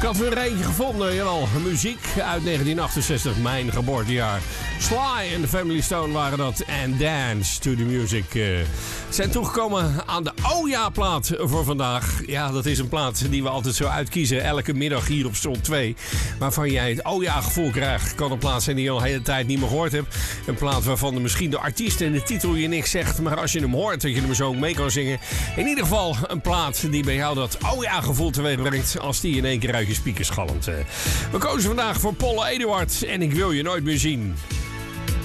Ik had weer eentje gevonden, jawel. Muziek uit 1968, mijn geboortejaar. Sly en de Family Stone waren dat. En Dance to the Music. Zijn toegekomen aan de Oh Ja plaat voor vandaag. Ja, dat is een plaat die we altijd zo uitkiezen. Elke middag hier op Station 2. Waarvan jij het Oh Ja gevoel krijgt. Kan een plaat zijn die je al een hele tijd niet meer gehoord hebt. Een plaat waarvan misschien de artiest en de titel je niks zegt. Maar als je hem hoort, dat je hem zo mee kan zingen. In ieder geval een plaat die bij jou dat Oh Ja gevoel teweeg brengt. Als die in één keer uit je speakers galmt. We kozen vandaag voor Paul Eduard. En ik wil je nooit meer zien.